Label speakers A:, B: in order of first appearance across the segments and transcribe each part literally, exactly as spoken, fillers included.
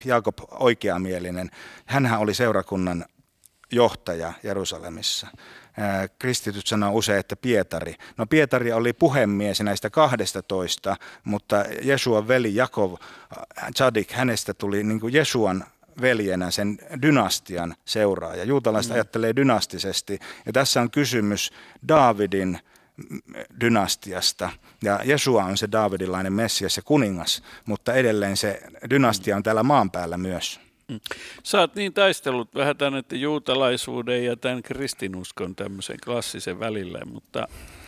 A: Jaakob oikeamielinen, hänhän oli seurakunnan johtaja Jerusalemissa. Kristityt sanoo usein, että Pietari. No Pietari oli puhemies näistä kahdestatoista, mutta Jesuan veli Jakov Tzadik, hänestä tuli niin kuin Jesuan veljenä sen dynastian seuraaja. Juutalaiset mm. ajattelee dynastisesti, ja tässä on kysymys Daavidin dynastiasta, ja Jesua on se daavidilainen Messias ja kuningas, mutta edelleen se dynastia on täällä maan päällä myös.
B: Sä oot niin taistellut vähän tämän juutalaisuuden ja tämän kristinuskon tämmöisen klassisen välillä, mutta,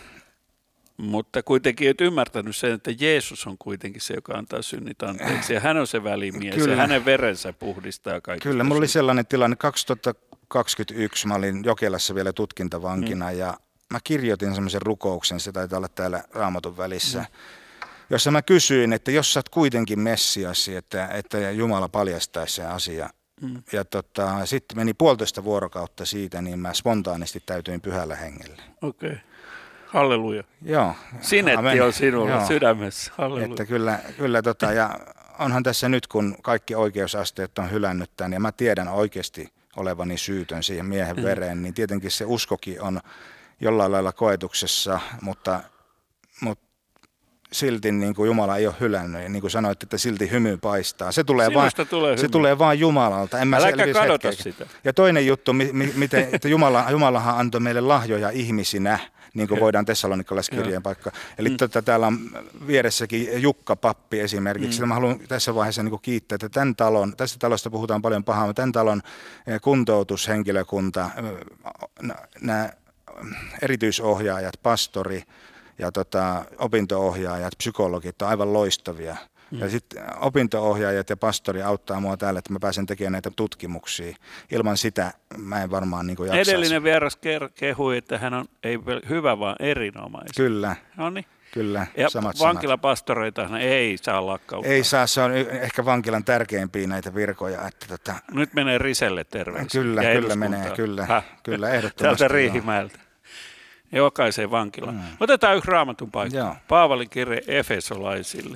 B: mutta kuitenkin et ymmärtänyt sen, että Jeesus on kuitenkin se, joka antaa synnit anteeksi, ja hän on se välimies, Kyllä. ja hänen verensä puhdistaa kaikista.
A: Kyllä, mulla oli sellainen tilanne, kaksituhattakaksikymmentäyksi mä olin Jokelassa vielä tutkintavankina, mm. ja mä kirjoitin semmoisen rukouksen, se taitaa olla täällä Raamatun välissä, mm. jossa mä kysyin, että jos sä oot kuitenkin Messiasi, että, että Jumala paljastaisi sen asian. Mm. Ja tota, sitten meni puolitoista vuorokautta siitä, niin mä spontaanisti täytyin pyhällä hengellä.
B: Okei. Okay. Halleluja.
A: Joo.
B: Sinetti Amen. On sinulla Joo. sydämessä. Halleluja.
A: Että kyllä, kyllä tota, ja onhan tässä nyt, kun kaikki oikeusasteet on hylännyt tämän, ja mä tiedän oikeasti olevani syytön siihen miehen mm. vereen, niin tietenkin se uskokin on jollain lailla koetuksessa, mutta, mutta silti niin kuin Jumala ei ole hylännyt. Ja niin kuin sanoit, että silti hymy paistaa. Se tulee, vaan,
B: tulee,
A: se tulee vaan Jumalalta. En mä
B: Äläkä kadota sitä.
A: Ja toinen juttu, mi, mi, miten, että Jumala, Jumalahan antoi meille lahjoja ihmisinä, niin kuin voidaan Tessalonikalaiskirjeen paikka. Eli mm. tota, täällä on vieressäkin Jukka Pappi esimerkiksi. Mm. Mä haluan tässä vaiheessa niin kuin kiittää, että tämän talon, tästä talosta puhutaan paljon pahaa, mutta tämän talon kuntoutushenkilökunta, nämä erityisohjaajat, pastori ja tota, opinto-ohjaajat, psykologit on aivan loistavia. Mm. Ja sitten opinto-ohjaajat ja pastori auttaa mua täällä, että mä pääsen tekemään näitä tutkimuksia. Ilman sitä mä en varmaan niin kuin jaksaisi.
B: Edellinen vieras kehui, että hän on ei hyvä, vaan erinomainen.
A: Kyllä.
B: Noniin.
A: Kyllä,
B: ja
A: samat
B: vankilapastoreita ei saa lakkauttaa.
A: Ei saa, se on ehkä vankilan tärkeimpiä näitä virkoja. Että tota...
B: Nyt menee Riselle terveisiä.
A: Kyllä, kyllä menee, kyllä, Häh. kyllä ehdottomasti.
B: Täältä Riihimäeltä. Jokaiseen vankilaan. Hmm. Otetaan yksi Raamatun paikka. Joo. Paavalin kirje Efesolaisille.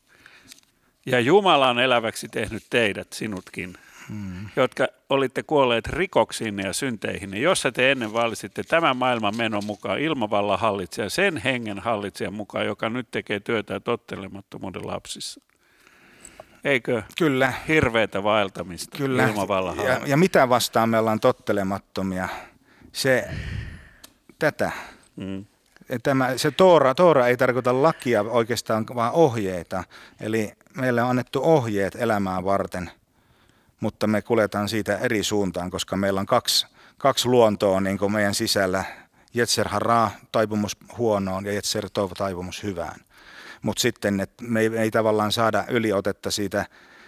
B: Ja Jumala on eläväksi tehnyt teidät, sinutkin, hmm. jotka olitte kuolleet rikoksiinne ja synteihinne, jossa te ennen valisitte tämän maailman menon mukaan ilmavallan hallitsija, sen hengen hallitsijan mukaan, joka nyt tekee työtä tottelemattomuuden lapsissa. Eikö?
A: Kyllä.
B: Hirveätä vaeltamista
A: Kyllä.
B: ilmavallan
A: ja, ja mitä vastaan me ollaan tottelemattomia? Se, tätä. Mm. Tämä, se toora, toora ei tarkoita lakia oikeastaan, vaan ohjeita. Eli meille on annettu ohjeet elämää varten, mutta me kuljetaan siitä eri suuntaan, koska meillä on kaksi, kaksi luontoa niin kuin meidän sisällä. Jetser hara, taipumus huonoon, ja jetser tov, taipumus hyvään. Mutta sitten että me, ei, me ei tavallaan saada yliotetta siitä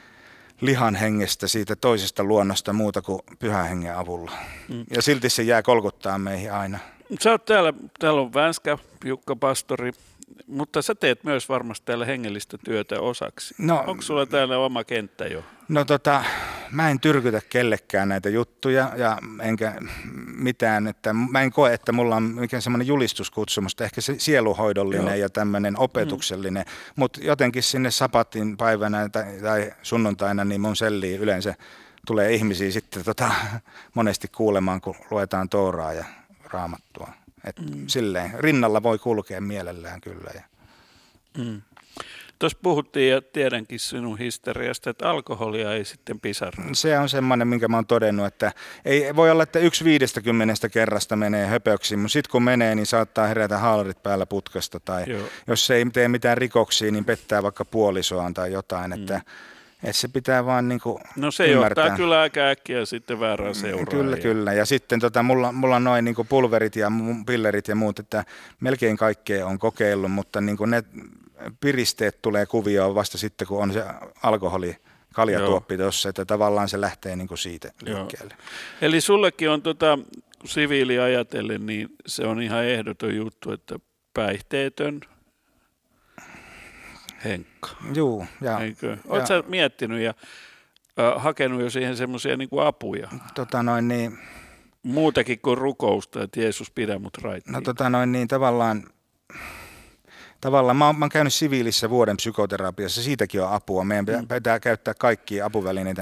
A: lihan hengestä, siitä toisesta luonnosta muuta kuin pyhän hengen avulla. Mm. Ja silti se jää kolkuttaa meihin aina.
B: Sä oot täällä, täällä on Vänskä, Jukka pastori, mutta sä teet myös varmasti täällä hengellistä työtä osaksi. No, onko sulla täällä oma kenttä jo?
A: No tota, mä en tyrkytä kellekään näitä juttuja ja enkä mitään, että mä en koe, että mulla on mikään semmoinen julistuskutsumus, ehkä se sieluhoidollinen Joo. ja tämmöinen opetuksellinen, mm. mutta jotenkin sinne sapatin päivänä tai, tai sunnuntaina niin mun selliin yleensä tulee ihmisiä sitten tota, monesti kuulemaan, kun luetaan Tooraa ja Raamattua. Et mm. silleen, rinnalla voi kulkea mielellään kyllä. Ja.
B: Mm. Tuossa puhuttiin ja tiedänkin sinun historiasta, että alkoholia ei sitten pisarra.
A: Se on semmoinen, minkä mä oon todennut, että ei voi olla, että yksi viidestäkymmenestä kerrasta menee höpöksiin, mutta sitten kun menee, niin saattaa herätä haalarit päällä putkasta. Tai Joo. jos ei tee mitään rikoksia, niin pettää vaikka puolisoaan tai jotain, mm. että että se pitää vaan niinku
B: No se
A: ymmärtää.
B: Johtaa kyllä aika äkkiä sitten väärään seuraan.
A: Kyllä, ja... kyllä. Ja sitten tota, mulla, mulla on noin niinku pulverit ja pillerit ja muut, että melkein kaikkea on kokeillut, mutta niinku ne piristeet tulee kuvioon vasta sitten, kun on se alkoholi, kaljatuoppi tuossa, että tavallaan se lähtee niinku siitä liikkeelle.
B: Eli sullekin on tota, siviili ajatellen, niin se on ihan ehdoton juttu, että päihteetön Henkka.
A: Juu, ja.
B: Oletko sä miettinyt ja äh, hakenut jo siihen semmoisia niinku apuja?
A: Tota noin niin.
B: Muutakin kuin rukousta, että Jeesus pidä mut raittiin.
A: No tota noin niin tavallaan, tavallaan, mä oon, mä oon käynyt siviilissä vuoden psykoterapiassa, siitäkin on apua. Meidän pitää, pitää käyttää kaikkia apuvälineitä,